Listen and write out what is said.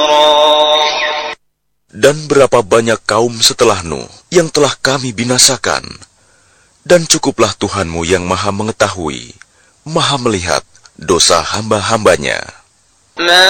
Dan berapa banyak kaum setelah Nuh yang telah kami binasakan. Dan cukuplah Tuhanmu yang maha mengetahui, maha melihat dosa hamba-hambanya.